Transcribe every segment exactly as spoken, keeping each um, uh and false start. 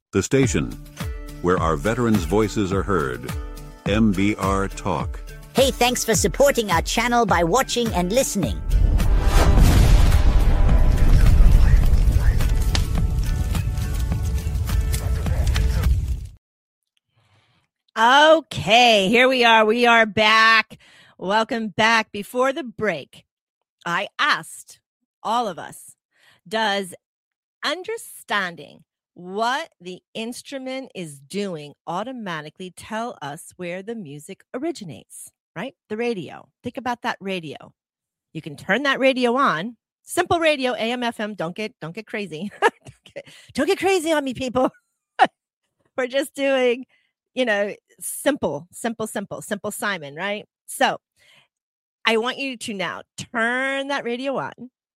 The station where our veterans' voices are heard. M B R Talk. Hey, thanks for supporting our channel by watching and listening. Okay, here we are. We are back. Welcome back. Before the break, I asked all of us, does understanding what the instrument is doing automatically tell us where the music originates, right? The radio. Think about that radio. You can turn that radio on. Simple radio, A M, F M. Don't get, don't get crazy. don't, get, don't get crazy on me, people. We're just doing, you know, simple, simple, simple, simple Simon, right? So I want you to now turn that radio on.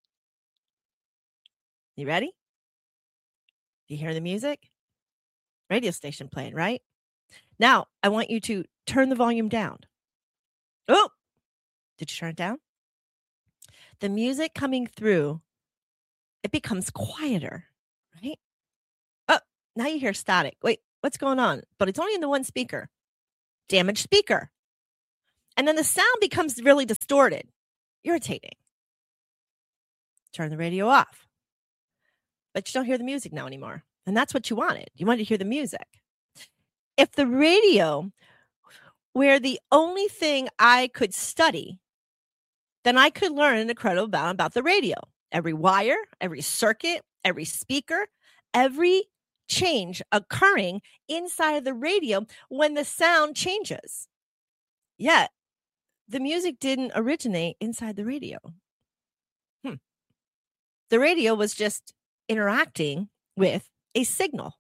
You ready? You hear the music? Radio station playing, right? Now, I want you to turn the volume down. Oh, did you turn it down? The music coming through, it becomes quieter, right? Oh, now you hear static. Wait, what's going on? But it's only in the one speaker. Damaged speaker. And then the sound becomes really distorted, irritating. Turn the radio off. But you don't hear the music now anymore. And that's what you wanted. You wanted to hear the music. If the radio were the only thing I could study, then I could learn an incredible amount about the radio. Every wire, every circuit, every speaker, every change occurring inside of the radio when the sound changes. Yet, the music didn't originate inside the radio. Hmm. The radio was just interacting with a signal.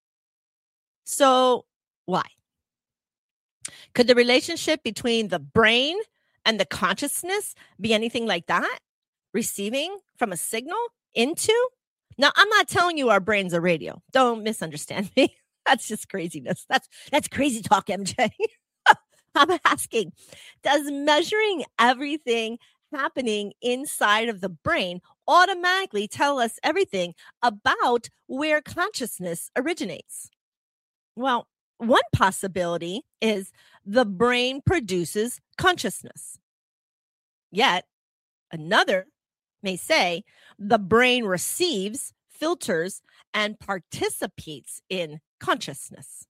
So why? Could the relationship between the brain and the consciousness be anything like that? Receiving from a signal into? Now, I'm not telling you our brains are radio. Don't misunderstand me. That's just craziness. That's that's crazy talk, M J. I'm asking, does measuring everything happening inside of the brain automatically tell us everything about where consciousness originates? Well, one possibility is the brain produces consciousness. Yet, another may say the brain receives, filters, and participates in consciousness.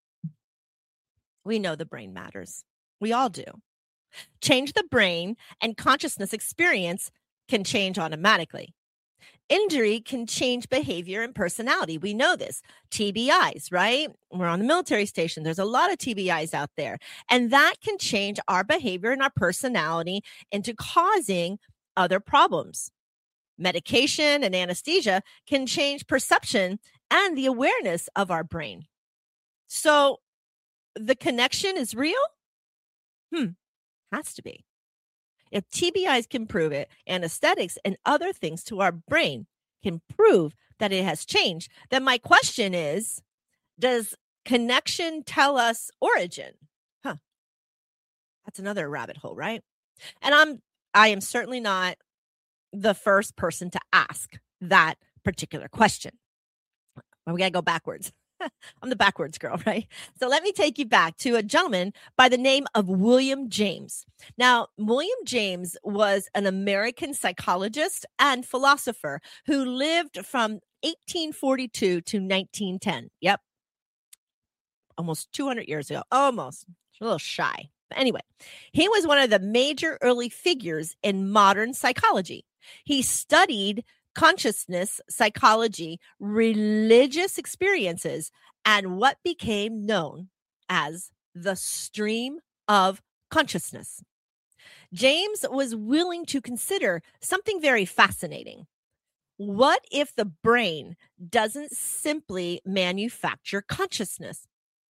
We know the brain matters. We all do. Change the brain and consciousness experience can change automatically. Injury can change behavior and personality. We know this. T B Is, right? We're on the military station. There's a lot of T B Is out there. And that can change our behavior and our personality into causing other problems. Medication and anesthesia can change perception and the awareness of our brain. So the connection is real? Hmm, has to be. If T B Is can prove it, anesthetics and other things to our brain can prove that it has changed, then my question is, does connection tell us origin? Huh. That's another rabbit hole, right? And I'm I am certainly not the first person to ask that particular question. We got to go backwards. I'm the backwards girl, right? So let me take you back to a gentleman by the name of William James. Now, William James was an American psychologist and philosopher who lived from eighteen forty-two to nineteen ten. Yep. Almost two hundred years ago. Almost. A little shy. But anyway, he was one of the major early figures in modern psychology. He studied consciousness, psychology, religious experiences, and what became known as the stream of consciousness. James was willing to consider something very fascinating. What if the brain doesn't simply manufacture consciousness?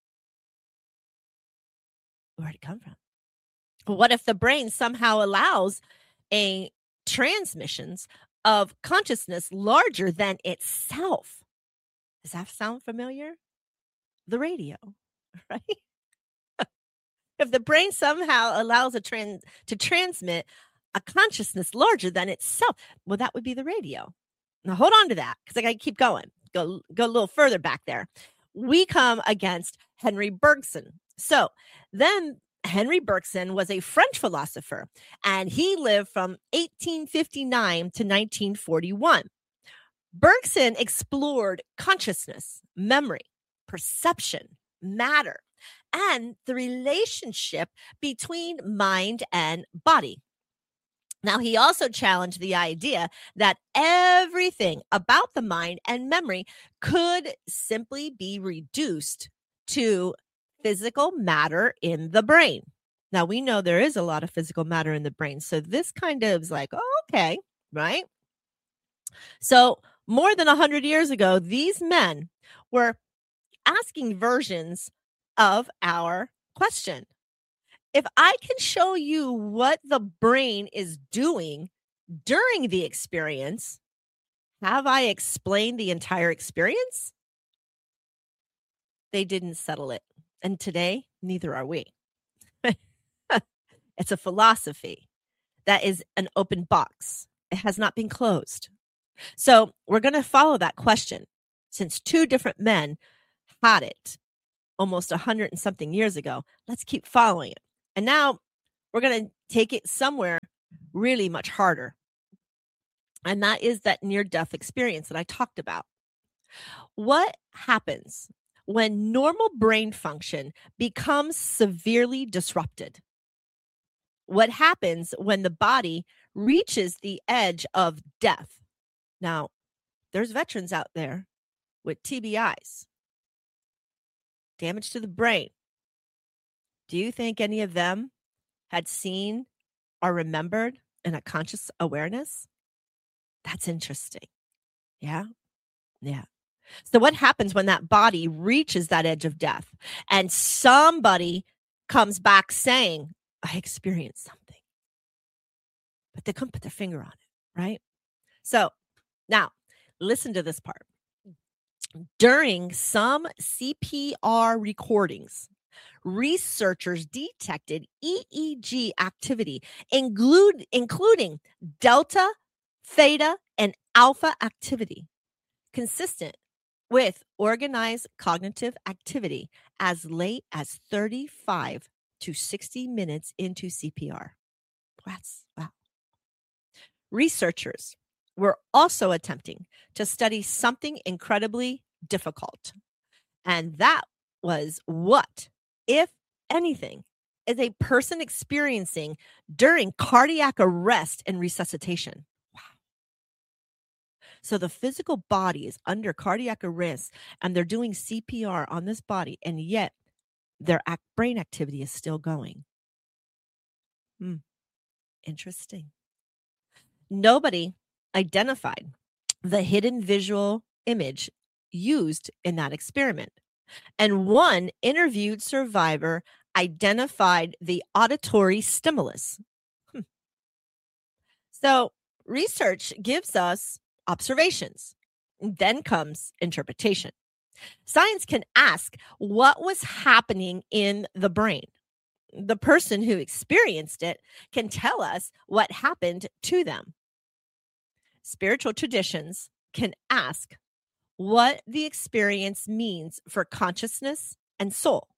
Where'd it come from? What if the brain somehow allows a transmissions of consciousness larger than itself? Does that sound familiar? The radio, right? If the brain somehow allows a trans to transmit a consciousness larger than itself, well, that would be the radio. Now hold on to that because I got to keep going. Go go a little further back there. we come against Henry Bergson. So then Henry Bergson was a French philosopher, and he lived from eighteen fifty-nine to nineteen forty-one. Bergson explored consciousness, memory, perception, matter, and the relationship between mind and body. Now, he also challenged the idea that everything about the mind and memory could simply be reduced to physical matter in the brain. Now, we know there is a lot of physical matter in the brain. So this kind of is like, oh, okay, right? So more than one hundred years ago, these men were asking versions of our question. If I can show you what the brain is doing during the experience, have I explained the entire experience? They didn't settle it. And today, neither are we. It's a philosophy that is an open box. It has not been closed. So we're going to follow that question since two different men had it almost a hundred and something years ago. Let's keep following it. And now we're going to take it somewhere really much harder. And that is that near-death experience that I talked about. What happens when normal brain function becomes severely disrupted? What happens when the body reaches the edge of death? Now, there's veterans out there with T B Is, damage to the brain. Do you think any of them had seen or remembered in a conscious awareness? That's interesting. Yeah. Yeah. So what happens when that body reaches that edge of death and somebody comes back saying, I experienced something, but they couldn't put their finger on it, right? So now listen to this part. During some C P R recordings, researchers detected E E G activity, include, including delta, theta, and alpha activity, consistent with organized cognitive activity as late as thirty-five to sixty minutes into C P R. That's wow. Researchers were also attempting to study something incredibly difficult, and that was what, if anything, is a person experiencing during cardiac arrest and resuscitation. Wow. So the physical body is under cardiac arrest and they're doing C P R on this body, and yet their act, brain activity is still going. Hmm. Interesting. Nobody identified the hidden visual image used in that experiment. And one interviewed survivor identified the auditory stimulus. Hmm. So research gives us observations. Then comes interpretation. Science can ask what was happening in the brain. The person who experienced it can tell us what happened to them. Spiritual traditions can ask what the experience means for consciousness and soul.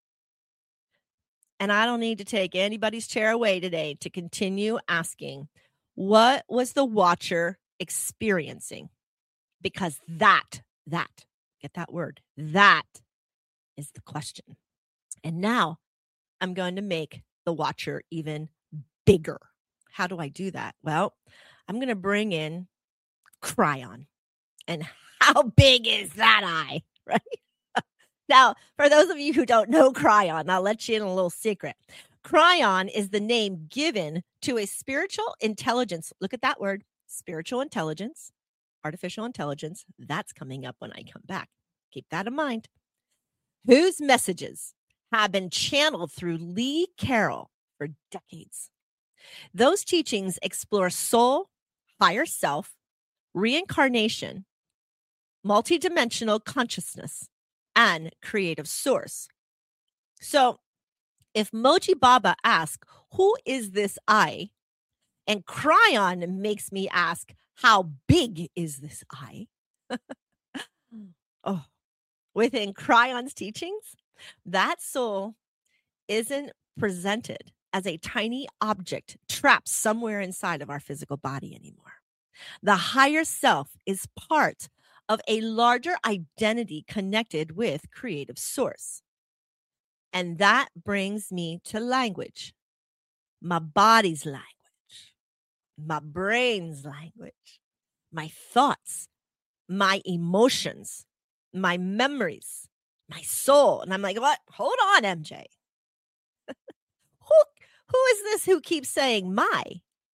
And I don't need to take anybody's chair away today to continue asking, what was the watcher experiencing? Because that, that, get that word, that is the question. And now I'm going to make the watcher even bigger. How do I do that? Well, I'm going to bring in Kryon. And how big is that eye, right? Now, for those of you who don't know Kryon, I'll let you in a little secret. Kryon is the name given to a spiritual intelligence. Look at that word, spiritual intelligence, artificial intelligence. That's coming up when I come back. Keep that in mind. Whose messages have been channeled through Lee Carroll for decades. Those teachings explore soul, higher self, reincarnation, multidimensional consciousness, and creative source. So if Moji Baba asks, who is this I? And Kryon makes me ask, how big is this I? Oh, within Cryon's teachings, that soul isn't presented as a tiny object trapped somewhere inside of our physical body anymore. The higher self is part of a larger identity connected with creative source. And that brings me to language, my body's language, my brain's language, my thoughts, my emotions, my memories, my soul. And I'm like, what? Hold on, M J. who, who is this who keeps saying my?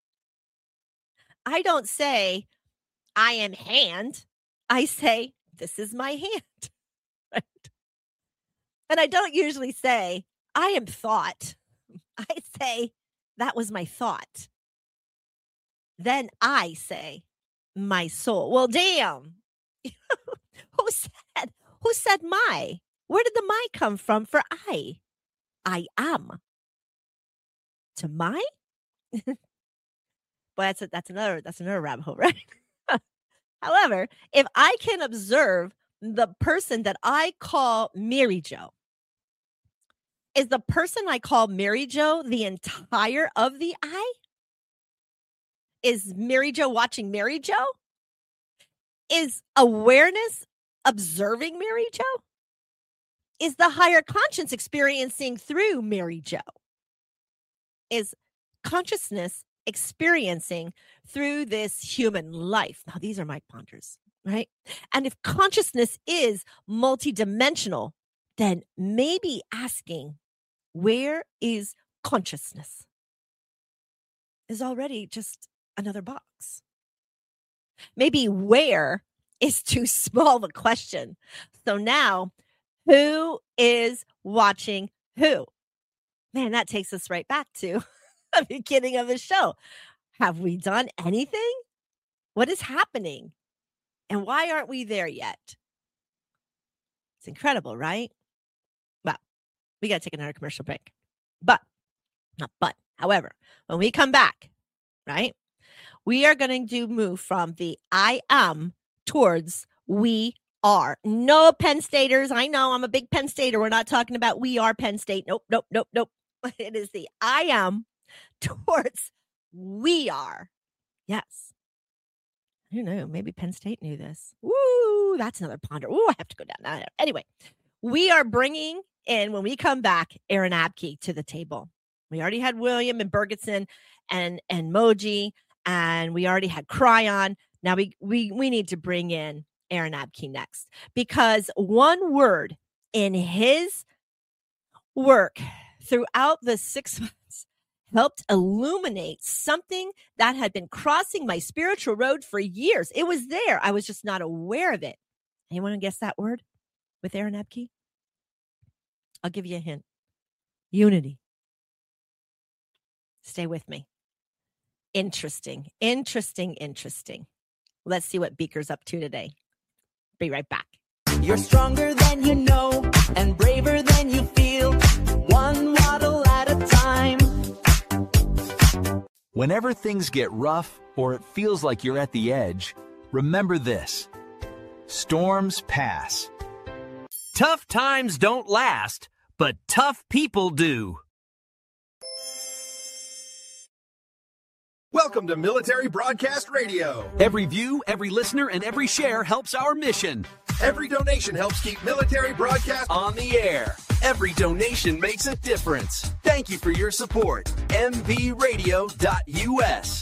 I don't say, I am hand. I say, this is my hand. Right? And I don't usually say, I am thought. I say, that was my thought. Then I say, my soul. Well, damn. Who said, who said my? Where did the my come from for I? I am. To my? But that's a, that's another that's another rabbit hole, right? However, if I can observe the person that I call Mary Jo, is the person I call Mary Jo the entire of the I? Is Mary Jo watching Mary Jo? Is awareness observing Mary Jo? Is the higher conscience experiencing through Mary Jo? Is consciousness experiencing through this human life? Now, these are my ponders, right? And if consciousness is multidimensional, then maybe asking, where is consciousness? Is already just another box. Maybe where is too small of a question. So now, who is watching who? Man, that takes us right back to the beginning of the show. Have we done anything? What is happening? And why aren't we there yet? It's incredible, right? Well, we got to take another commercial break. But, not but, however, when we come back, right, we are going to move from the I am towards we are. No Penn Staters. I know I'm a big Penn Stater. We're not talking about we are Penn State. Nope, nope, nope, nope. It is the I am towards we are. Yes. I don't know. Maybe Penn State knew this. Woo, that's another ponder. Ooh, I have to go down that. Anyway, we are bringing in, when we come back, Aaron Abke to the table. We already had William and Bergetson and, and Moji, and we already had Cryon. Now we, we, we need to bring in Aaron Abke next, because one word in his work throughout the six months helped illuminate something that had been crossing my spiritual road for years. It was there. I was just not aware of it. Anyone guess that word with Aaron Abke? I'll give you a hint. Unity. Stay with me. Interesting, interesting, interesting. Let's see what Beaker's up to today. Be right back. You're stronger than you know and braver than you feel. One waddle at a time. Whenever things get rough or it feels like you're at the edge, remember this: storms pass. Tough times don't last, but tough people do. Welcome to Military Broadcast Radio. Every view, every listener, and every share helps our mission. Every donation helps keep Military Broadcast on the air. Every donation makes a difference. Thank you for your support. M V radio dot U S.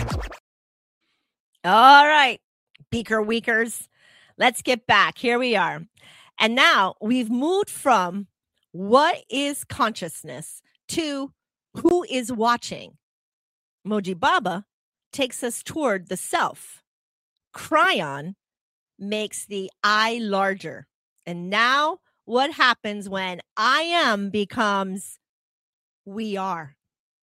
All right, Beaker Weakers, let's get back. Here we are. And now we've moved from what is consciousness to who is watching. Moji Baba takes us toward the self. Cryon makes the I larger. And now what happens when I am becomes we are?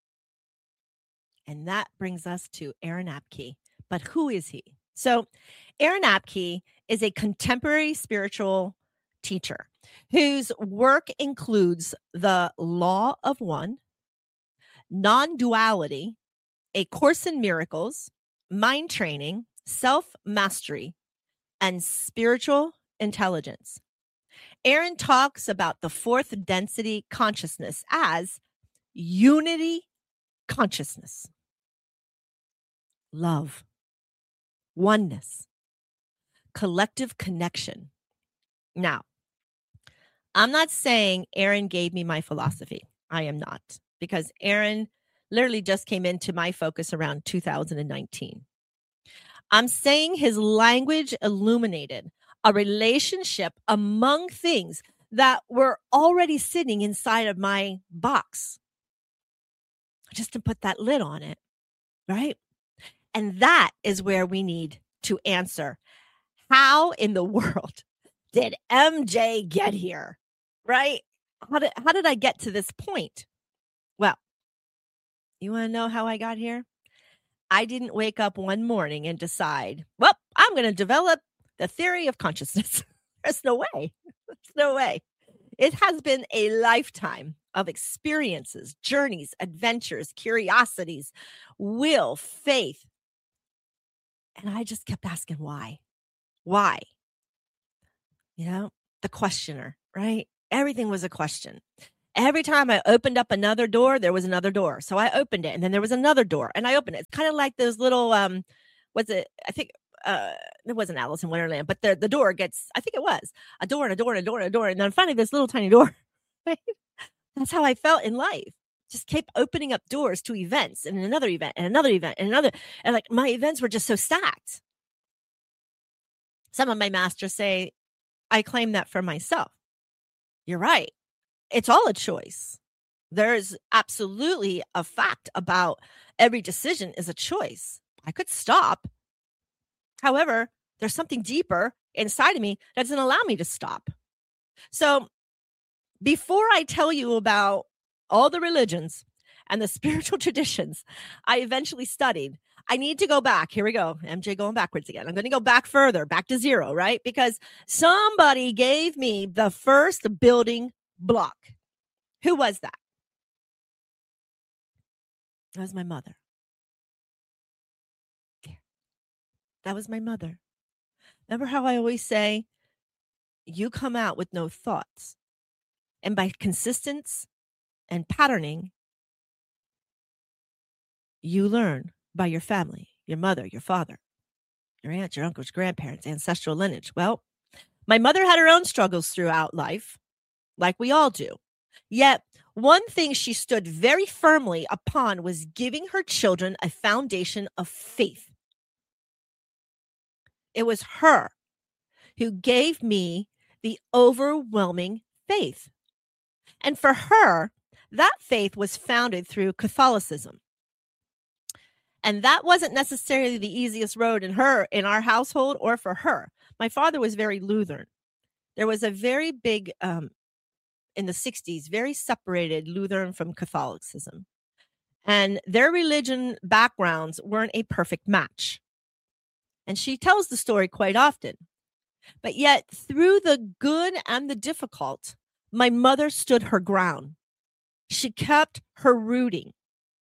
And that brings us to Aaron Abke. But who is he? So Aaron Abke is a contemporary spiritual teacher whose work includes the law of one, non-duality, A Course in Miracles, mind training, self-mastery, and spiritual intelligence. Aaron talks about the fourth density consciousness as unity consciousness, love, oneness, collective connection. Now, I'm not saying Aaron gave me my philosophy. I am not, because Aaron literally just came into my focus around two thousand nineteen. I'm saying his language illuminated a relationship among things that were already sitting inside of my box, just to put that lid on it, right? And that is where we need to answer. How in the world did M J get here, right? How did, how did I get to this point? Well, you want to know how I got here? I didn't wake up one morning and decide, well, I'm going to develop the theory of consciousness. There's no way. There's no way. It has been a lifetime of experiences, journeys, adventures, curiosities, will, faith. And I just kept asking why. Why? You know, the questioner, right? Everything was a question. Every time I opened up another door, there was another door. So I opened it, and then there was another door, and I opened it. It's kind of like those little, um, was it, I think, uh, it wasn't Alice in Wonderland, but the, the door gets, I think it was, a door and a door and a door and a door, and then finally this little tiny door. Right? That's how I felt in life. Just kept opening up doors to events, and another event, and another event, and another, and like my events were just so stacked. Some of my masters say, I claim that for myself. You're right. It's all a choice. There's absolutely a fact about every decision is a choice. I could stop. However, there's something deeper inside of me that doesn't allow me to stop. So before I tell you about all the religions and the spiritual traditions I eventually studied, I need to go back. Here we go. M J going backwards again. I'm going to go back further, back to zero, right? Because somebody gave me the first building block. Who was that? That was my mother. That was my mother. Remember how I always say, you come out with no thoughts. And by consistence and patterning, you learn by your family, your mother, your father, your aunt, your uncles, grandparents, ancestral lineage. Well, my mother had her own struggles throughout life, like we all do. Yet, one thing she stood very firmly upon was giving her children a foundation of faith. It was her who gave me the overwhelming faith. And for her, that faith was founded through Catholicism. And that wasn't necessarily the easiest road in her, in our household, or for her. My father was very Lutheran. There was a very big, um, in the sixties, very separated Lutheran from Catholicism. And their religion backgrounds weren't a perfect match. And she tells the story quite often. But yet, through the good and the difficult, my mother stood her ground. She kept her rooting.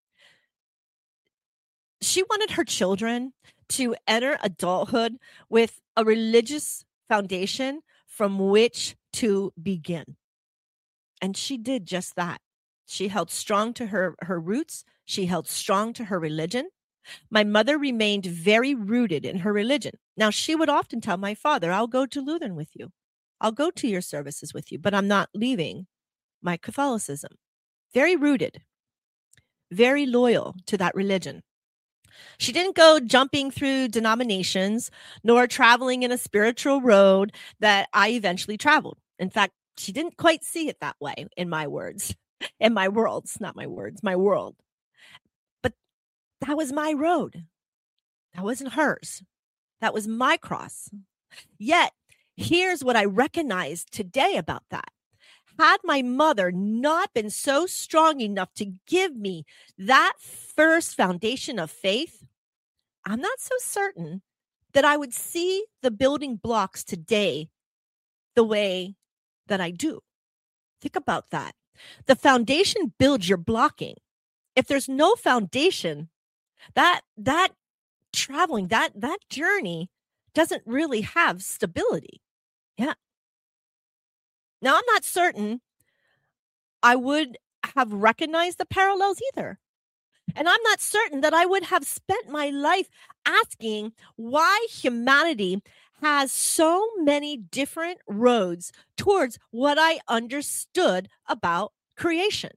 She wanted her children to enter adulthood with a religious foundation from which to begin. And she did just that. She held strong to her, her roots. She held strong to her religion. My mother remained very rooted in her religion. Now, she would often tell my father, I'll go to Lutheran with you. I'll go to your services with you, but I'm not leaving my Catholicism. Very rooted, very loyal to that religion. She didn't go jumping through denominations, nor traveling in a spiritual road that I eventually traveled. In fact, she didn't quite see it that way, in my words, in my worlds, not my words, my world. But that was my road. That wasn't hers. That was my cross. Yet, here's what I recognize today about that. Had my mother not been so strong enough to give me that first foundation of faith, I'm not so certain that I would see the building blocks today the way that I do. Think about that. The foundation builds your blocking. If there's no foundation, that that traveling, that that journey doesn't really have stability. Yeah. Now, I'm not certain I would have recognized the parallels either. And I'm not certain that I would have spent my life asking why humanity has so many different roads towards what I understood about creation.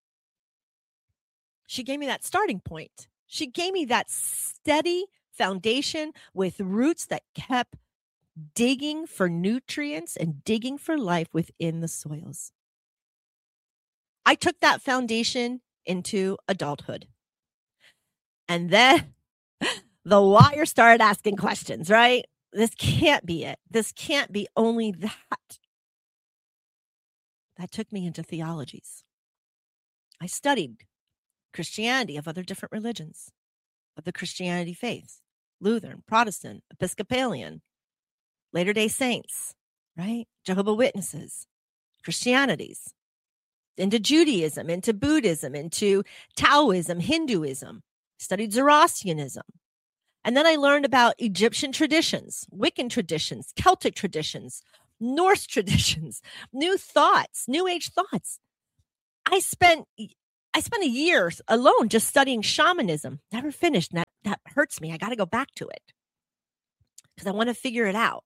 She gave me that starting point. She gave me that steady foundation with roots that kept digging for nutrients and digging for life within the soils. I took that foundation into adulthood. And then the wire started asking questions, right? This can't be it. This can't be only that. That took me into theologies. I studied Christianity of other different religions, of the Christianity faiths, Lutheran, Protestant, Episcopalian, Latter-day Saints, right? Jehovah's Witnesses, Christianities, into Judaism, into Buddhism, into Taoism, Hinduism, studied Zoroastrianism. And then I learned about Egyptian traditions, Wiccan traditions, Celtic traditions, Norse traditions, new thoughts, new age thoughts. I spent I spent a year alone just studying shamanism. Never finished. And that, that hurts me. I got to go back to it because I want to figure it out.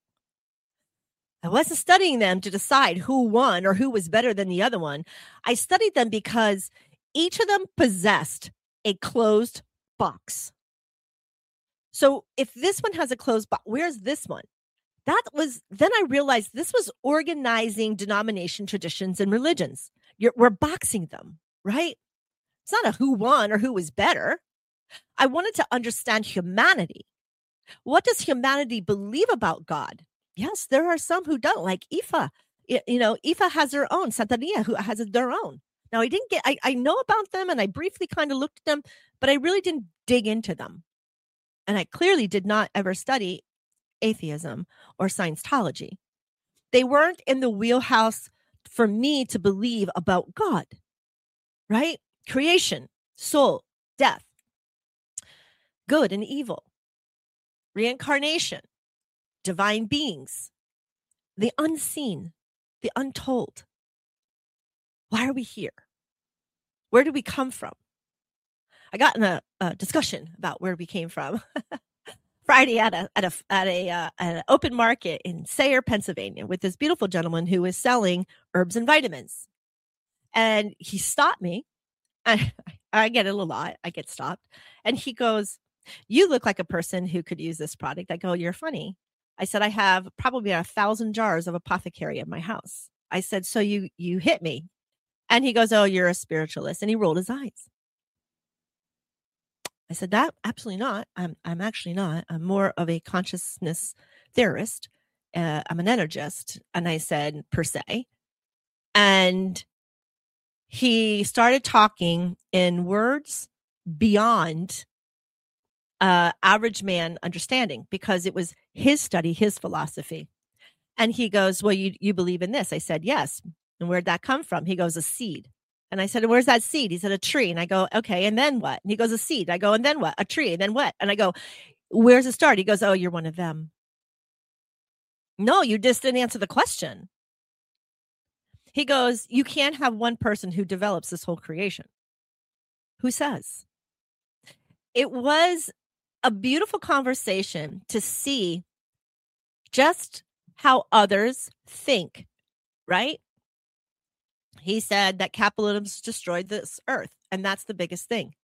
I wasn't studying them to decide who won or who was better than the other one. I studied them because each of them possessed a closed box. So if this one has a closed box, where's this one? That was, then I realized this was organizing denomination, traditions, and religions. You're, we're boxing them, right? It's not a who won or who was better. I wanted to understand humanity. What does humanity believe about God? Yes, there are some who don't, like Ifa. You know, Ifa has their own, Santeria who has their own. Now, I didn't get, I, I know about them and I briefly kind of looked at them, but I really didn't dig into them. And I clearly did not ever study atheism or Scientology. They weren't in the wheelhouse for me to believe about God, right? Creation, soul, death, good and evil, reincarnation, divine beings, the unseen, the untold. Why are we here? Where did we come from? I got in a, a discussion about where we came from Friday at a at a at a uh, at an open market in Sayre, Pennsylvania, with this beautiful gentleman who was selling herbs and vitamins, and he stopped me. I, I get it a lot. I get stopped, and he goes, "You look like a person who could use this product." I go, "You're funny." I said, "I have probably a thousand jars of apothecary in my house." I said, "So you you hit me," and he goes, "Oh, you're a spiritualist," and he rolled his eyes. I said, "That absolutely not. I'm I'm actually not. I'm more of a consciousness theorist. Uh, I'm an energist." And I said, "Per se," and he started talking in words beyond uh, average man understanding, because it was his study, his philosophy. And he goes, "Well, you you believe in this?" I said, "Yes." "And where'd that come from?" He goes, "A seed." And I said, "Where's that seed?" He said, "A tree." And I go, "Okay, and then what?" And he goes, "A seed." I go, "And then what?" "A tree." And then what? And I go, "Where's it start?" He goes, "Oh, you're one of them." No, you just didn't answer the question. He goes, "You can't have one person who develops this whole creation." Who says? It was a beautiful conversation to see just how others think, right? He said that capitalism's destroyed this earth, and that's the biggest thing.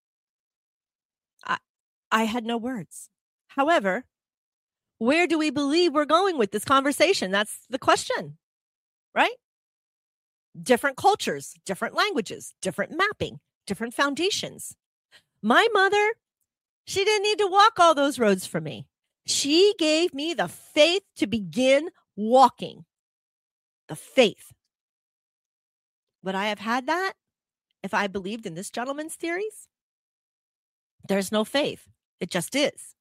I, I had no words. However, where do we believe we're going with this conversation? That's the question, right? Different cultures, different languages, different mapping, different foundations. My mother, she didn't need to walk all those roads for me. She gave me the faith to begin walking. The faith. Would I have had that if I believed in this gentleman's theories? There's no faith. It just is.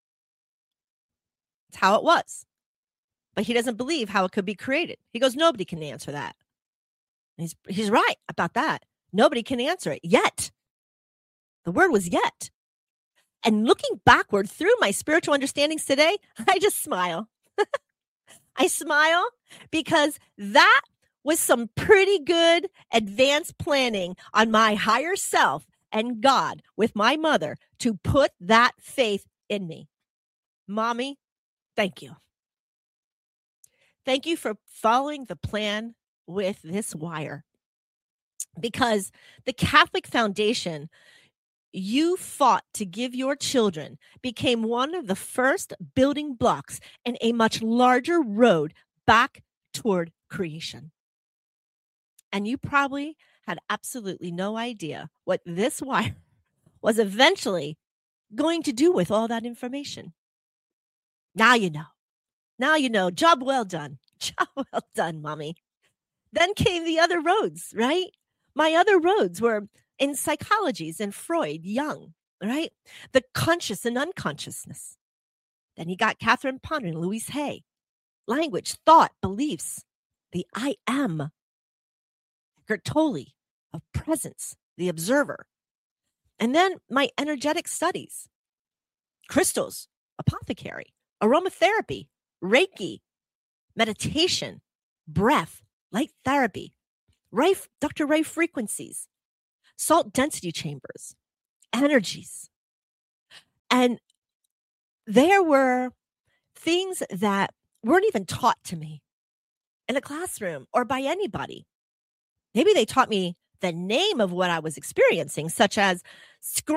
It's how it was. But he doesn't believe how it could be created. He goes, "Nobody can answer that." And he's, he's right about that. Nobody can answer it yet. The word was yet. And looking backward through my spiritual understandings today, I just smile. I smile because that with some pretty good advanced planning on my higher self and God with my mother to put that faith in me. Mommy, thank you. Thank you for following the plan with this wire. Because the Catholic Foundation you fought to give your children became one of the first building blocks in a much larger road back toward creation. And you probably had absolutely no idea what this wire was eventually going to do with all that information. Now you know. Now you know. Job well done. Job well done, Mommy. Then came the other roads, right? My other roads were in psychologies and Freud, Jung, right? The conscious and unconsciousness. Then he got Catherine Ponder and Louise Hay. Language, thought, beliefs. The I am. Eckhart Tolle of presence, the observer. And then my energetic studies. Crystals, apothecary, aromatherapy, Reiki, meditation, breath, light therapy, Ray, Doctor Ray frequencies, salt density chambers, energies. And there were things that weren't even taught to me in a classroom or by anybody. Maybe they taught me the name of what I was experiencing, such as